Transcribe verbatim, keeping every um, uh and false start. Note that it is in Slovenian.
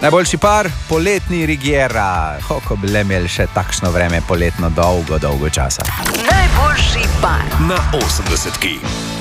Najboljši par, poletni Rigiera. Ko bi le imeli še takšno vreme, poletno, dolgo, dolgo časa. Najboljši par na osemdesetki.